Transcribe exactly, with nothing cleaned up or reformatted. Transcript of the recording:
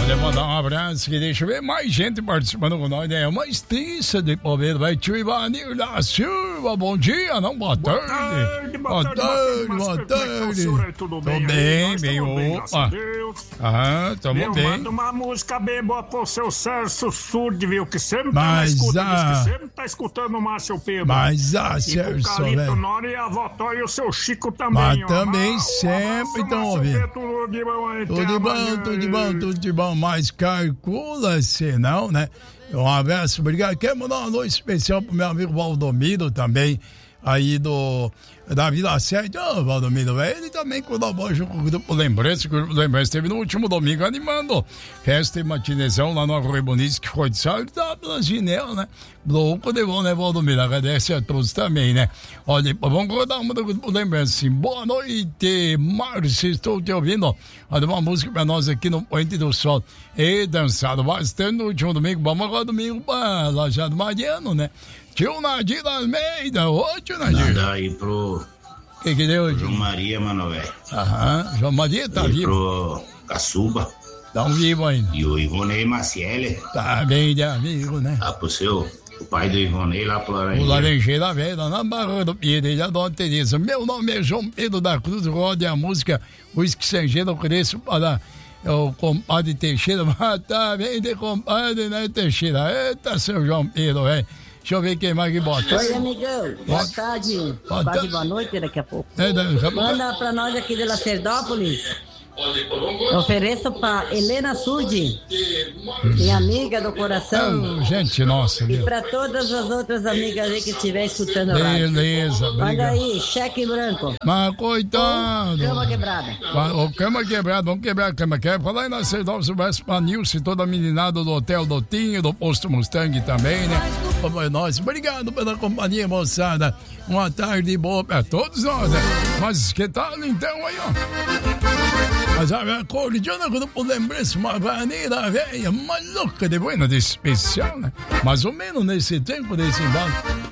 Olha, mandar um abraço aqui, deixa eu ver mais gente participando com nós, né? Uma estrissa de Palmeiras, vai tio Ivanir da Silva, bom dia, não, boa tarde. Boa tarde, boa tarde, boa tarde. Boa tarde. Tudo bem? Tô bem, bem, opa. Ah, tamo bem. Manda uma música bem boa pro seu Sérgio Surd, viu? Que sempre tá Mas, na escuta, ah, diz que sempre tá escutando o Márcio Pedro. Mas, ah, E Sérgio, o Calito velho. Nora e a Votó e o seu Chico também, Mas ó. também Mas, sempre um estão abraço, ouvindo. Márcio Pedro, Tudo de bom aí, Tudo até de bom, amanhã. tudo de bom, tudo de bom, mas calcula-se não, né? Um abraço, obrigado. Quero mandar uma noite especial pro meu amigo Valdomiro também, aí do... da Vila Sete. Ô, oh, Valdomiro, ele também colabora junto com o Grupo Lembrança, que o Grupo Lembrança teve no último domingo animando festa e matinezão lá no Arroio Bonito, que foi de sábado, da Ginel, né? Louco de bom, né, Valdomiro? Agradece a todos também, né? Olha, vamos rodar uma do Grupo Lembrança, sim. Boa noite, Márcio, estou te ouvindo. Olha, uma música pra nós aqui no Poente do Sol. E dançado bastante no último domingo, vamos agora domingo pra Lajado Mariano, né? Tio Nadir Almeida, ô tio Nadir. Manda aí pro... Que que deu, João Maria, mano, velho. Aham, João Maria tá e vivo. Pro Caçuba. Tá um vivo ainda. E o Ivonei Maciele. Tá bem de amigo, né? Tá pro seu... O pai do Ivonei lá pro O Laranjeira. Laranjeira Velha, lá na Barra do Pinheiro, já Dona Tereza. Meu nome é João Pedro da Cruz, roda a música Whisky Sanjeira, eu ofereço para o compadre Teixeira. Mas tá bem de compadre, né, Teixeira? Eita, seu João Pedro, velho. Deixa eu ver quem mais que bota. Oi, amigão. Boa tarde. Boa Quase tarde. boa noite daqui a pouco. É, da- Manda pra nós aqui de Lacerdópolis. Ofereço pra Helena Surdi, minha amiga do coração. Oh, gente, nossa, E meu. pra todas as outras amigas aí que estiver escutando a rádio. Beleza, Manda obrigado. aí, cheque em branco. Mas coitado. Cama quebrada. O cama quebrado, vamos quebrar a cama quebrada. Falar em nascer novos, Silvestre pra Nilce, toda a meninada do Hotel Dotinho, do Posto Mustang também, né? Como é nós. Obrigado pela companhia, moçada. Uma tarde boa pra todos nós, né? Mas que tal então aí, ó? Mas a cordiona quando eu lembrança, uma vaneira velha, maluca de buena, de especial, né? Mais ou menos nesse tempo, desse embalo.